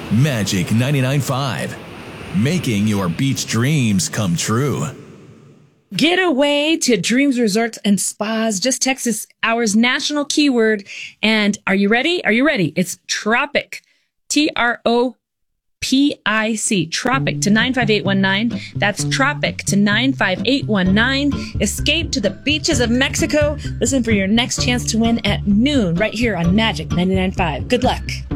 Magic 99.5. Making your beach dreams come true. Get away to Dreams Resorts and Spas. Just text this hour's national keyword. And are you ready? Are you ready? It's Tropic. TROPIC. Tropic to 95819. That's Tropic to 95819. Escape to the beaches of Mexico. Listen for your next chance to win at noon right here on Magic 99.5. Good luck.